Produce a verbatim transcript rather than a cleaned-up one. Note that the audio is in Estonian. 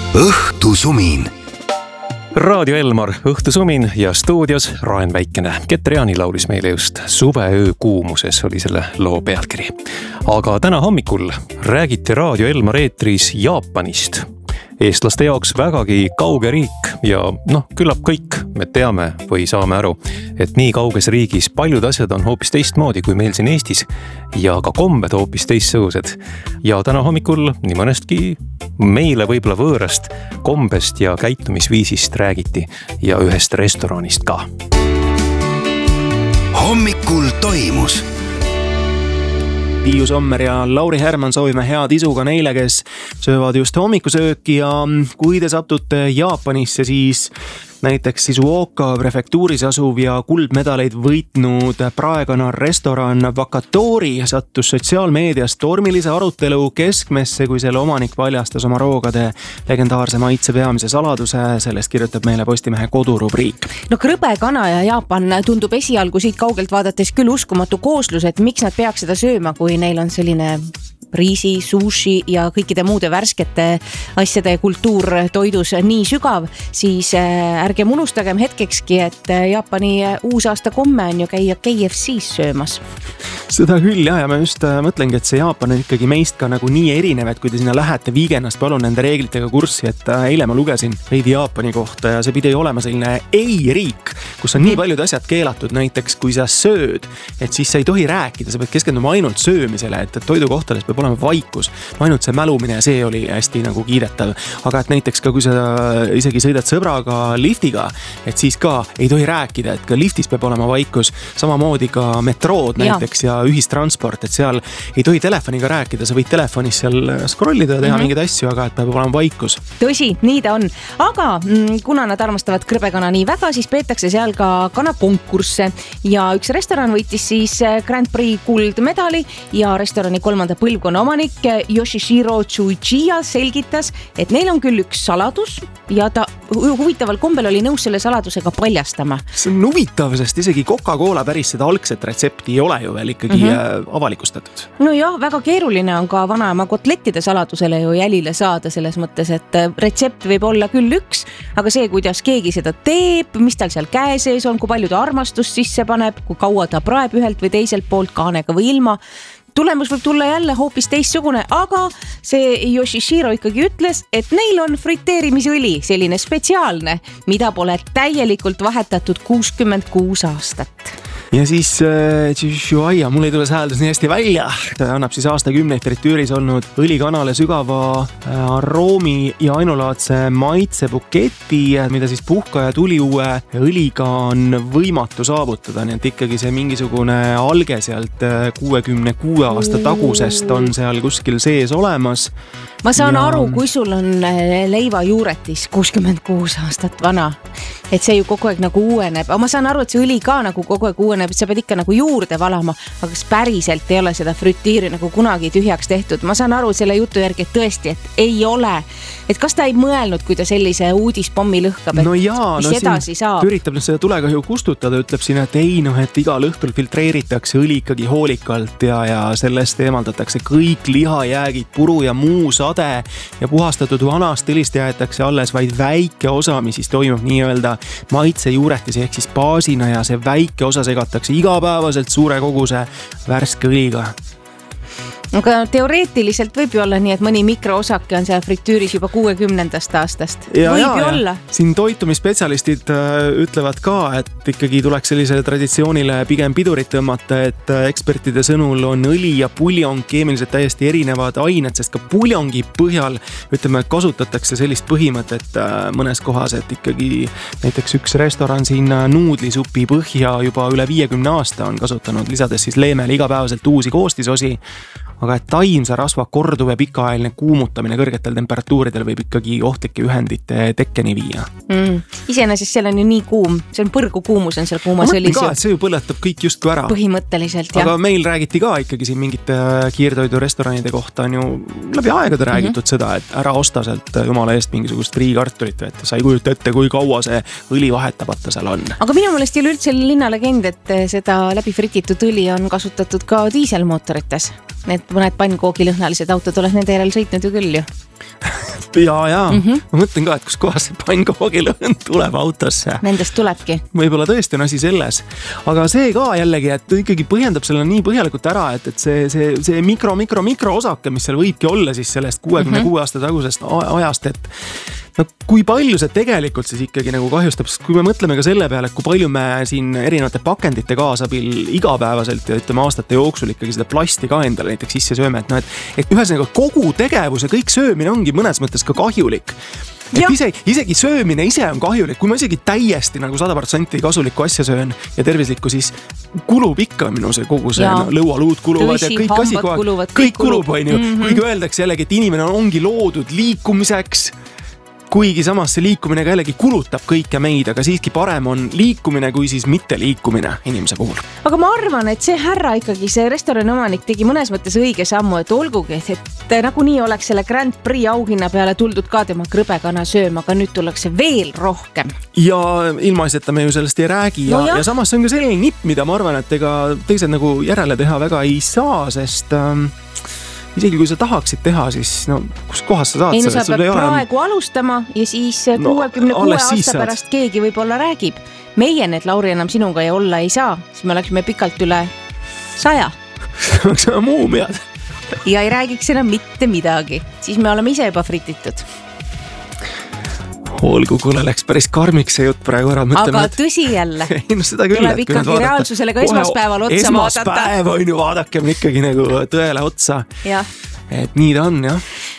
Õhtusumin. Raadio Elmar, Õhtusumin ja stuudios Raen Väikene. Keter-Jaani laulis meile just Suveöö kuumuses oli selle loo pealkiri. Aga täna hommikul räägiti Raadio Elmar eetris Jaapanist. Eestlaste jaoks vägagi kauge riik ja noh, küllap kõik me teame või saame aru, et nii kauges riigis paljud asjad on hoopis teistmoodi kui meil siin Eestis ja ka kombed hoopis teistsugused. Ja täna hommikul nii mõnestki meile võib-olla võõrast kombest ja käitumisviisist räägiti ja ühest restoranist ka. Hommikul toimus. Tiiu Sommer ja Lauri Härman soovime head isu ka neile, kes söövad just hommikusööki ja kui te satute Jaapanisse, siis näiteks Shizuoka prefektuuris asuv ja kuldmedaleid võitnud praegana restoran Wakatori sattus sotsiaalmeedias tormilise arutelu keskmesse, kui selle omanik paljastas oma roogade legendaarse maitse peamise saladuse. Sellest kirjutab meile Postimehe kodurubriik. No krõbe kana ja Jaapan tundub esialgu siit kaugelt vaadates küll uskumatu kooslus, et miks nad peaks seda sööma, kui neil on selline riisi, sushi ja kõikide muude värskete asjade kultuur toidus nii sügav, siis ärgem unustagem hetkekski, et Jaapani uusaasta komme on ju käia K F C's söömas. Seda küll jah, ja ma just mõtlengi, et see Jaapan on ikkagi meist ka nagu nii erinev, et kui te sinna lähete viigenast, palun nende reeglitega kurssi, et eile ma lugesin veidi Jaapani kohta ja see pidi olema selline ei-riik, kus on nii paljud asjad keelatud, näiteks kui sa sööd, et siis sa ei tohi rääkida, sa pead keskenduma ainult söömisele, et toidukohtades peab olema vaikus, ainult see mälumine ja see oli hästi nagu kiidetav, aga et näiteks ka kui sa isegi sõidad sõbraga liftiga, et siis ka ei tohi rääkida, et ka liftis peab olema vaikus, samamoodi ka metrood näiteks ja ühistransport, et seal ei tohi telefoniga rääkida, sa võid telefonis seal scrollida ja teha mm-hmm. mingeid asju, aga et peab olema vaikus. Tõsi, nii ta on, aga kuna nad armastavad krõbekana nii väga, siis peetakse seal ka kanakonkursse ja üks restoran võitis siis Grand Prix kuldmedali ja restorani kolmanda põlvkonna omanik Yoshishiro Tsuchiya selgitas, et neil on küll üks saladus ja ta huvitaval kombel oli nõus selle saladusega paljastama. See on huvitav, sest isegi Coca-Cola päris seda algset retsepti ei ole ju veel ikkagi mm-hmm. avalikustatud. No jah, väga keeruline on ka vanaema kotlettide saladusele ju jälile saada selles mõttes, et retsept võib olla küll üks, aga see, kuidas keegi seda teeb, mis tal seal käe sees on, kui palju ta armastust sisse paneb, kui kaua ta praeb ühelt või teiselt poolt kaanega või ilma, tulemus võib tulla jälle hoopis teistsugune, aga see Yoshishiro ikkagi ütles, et neil on friteerimisõli, selline spetsiaalne, mida pole täielikult vahetatud kuuskümmend kuus aastat. Ja siis äh, Tsuchiya, mul ei tule see hääldus nii hästi välja. Ta annab siis aastakümneid fritüüris olnud õlikanale sügava äh, aroomi ja ainulaadse maitsebuketi, mida siis puhka ja tuliuue õliga on võimatu saavutada. Nii et ikkagi see mingisugune alge sealt kuuekümne kuue aasta tagusest on seal kuskil sees olemas. Ma saan ja... aru, kui sul on leiva juuretis kuuskümmend kuus aastat vana, et see ju kogu aeg nagu uueneb. Aga ma saan aru, et see õli ka nagu kogu aeg uueneb, et sa pead ikka nagu juurde valama, aga kas päriselt ei ole seda fritiiri nagu kunagi tühjaks tehtud. Ma saan aru selle jutu järgi, et tõesti, et ei ole. Et kas ta ei mõelnud, kui ta sellise uudispommi lõhkab, et no jaa, mis no edasi saab? Üritab seda tulega ju kustutada, ütleb siin, et ei noh, et igal õhtul filtreeritakse õli ikkagi hoolikalt ja, ja sellest eemaldatakse kõik lihajäägid, puru ja muu sade ja puhastatud vanast õlist jäetakse alles vaid väike osa, mis siis toimub nii-öelda maitse juuretis ehk siis baasina ja see väike osa segatakse igapäevaselt suure koguse värske õliga. Aga teoreetiliselt võib ju olla nii, et mõni mikroosake on seal fritüüris juba kuuekümnendast aastast. Ja, võib ja, ju ja. olla. Siin toitumisspetsialistid äh, ütlevad ka, et ikkagi tuleks sellisele traditsioonile pigem pidurit tõmmata, et äh, ekspertide sõnul on õli ja puljong keemiliselt täiesti erinevad ained, sest ka puljongi põhjal ütleme, kasutatakse sellist põhimõtet äh, mõnes kohas, et ikkagi näiteks üks restoran siin nuudlisupi põhja juba üle viiekümne aasta on kasutanud, lisades siis leemele igapäevaselt uusi koostisosi. Aga et taimsa rasva korduv ja pikaajaline kuumutamine kõrgetel temperatuuridel võib ikkagi ohtlike ühendite tekkeni viia. Mm. Iseenesest seal on ju nii kuum, see on põrgu kuumus on seal kuumas õlis. Ka, et see ju põletab kõik justkui ära. Põhimõtteliselt, jah. Aga meil räägiti ka ikkagi siin mingite kiirtoidurestoranide kohta on ju läbi aegade räägitud mm-hmm. seda, et ära osta sealt jumala eest mingisugust friikartulit, et sa ei kujuta ette, kui kaua see õli vahetamata seal on. Aga minu meelest ei ole üldse linnalegend, et seda läbi frititud õli on kasutatud ka diiselmootorites. Need mõned pannkoogi lõhnalised autod oled nende järel sõitnud ju küll ju. ja, ja mm -hmm. ma mõtlen ka, et kus kohas see pannkoogiluhõnd tuleb autosse. Nendest tulebki. Võib-olla tõesti on asi selles. Aga see ka jällegi, et ikkagi põhjendab selle nii põhjalikult ära, et, et see, see, see mikro, mikro, mikro osake, mis seal võibki olla siis sellest kuuekümne kuue aasta tagusest ajast, et no kui palju see tegelikult siis ikkagi nagu kahjustab, sest kui me mõtleme ka selle peale, et kui palju me siin erinevate pakendite kaasabil igapäevaselt ja ütleme aastate jooksul ikkagi seda plasti ka endale näiteks sisse sööme, et noh, et, et ühesõnaga kogu tegevus ja kõik söömine ongi mõnes mõttes ka kahjulik. Et ise, isegi söömine ise on kahjulik, kui ma isegi täiesti nagu sada protsenti kasulikku asja söön ja tervislikku, siis kulub ikka minu see kogu see no, lõualuud kuluvad Tõsi, ja kõik asi kogu aeg, kõik kulub, on ju. Mm -hmm. Kuigi öeldakse jällegi, et inimene ongi loodud liikumiseks, kuigi samas see liikumine ka jällegi kulutab kõike meid, aga siiski parem on liikumine kui siis mitte liikumine inimese puhul. Aga ma arvan, et see härra ikkagi, see restorani omanik tegi mõnes mõttes õige sammu, et olgugi, et nagunii oleks selle Grand Prix auhinna peale tuldud ka tema krõbekana sööma, aga nüüd tullakse veel rohkem. Ja ilmaiseta me ju sellest ei räägi ja, no ja samas see on ka selline nipp, mida ma arvan, et ega teised nagu järele teha väga ei saa, sest ähm, isegi kui sa tahaksid teha, siis no kus kohas sa saad ei, no selle? Sa pead praegu ole... alustama ja siis no, kuuekümne kuue aasta pärast saad. Keegi võib-olla räägib. Meie need, Lauri, enam sinuga ei olla ei saa, siis me oleksime pikalt üle saja. See on muumiad. Ja ei räägiks enam mitte midagi. Siis me oleme ise juba frititud. Olgu, kuule, läks päris karmiks see jutt praegu ära. Mõtleme, aga et... tõsi jälle. Ei, no seda küll, tuleb ikkagi reaalsusele ka esmaspäeval otsa esmaspäev vaadata. Esmaspäev on ju, vaadakem ikkagi nagu tõele otsa. Ja. Et nii ta on, jah.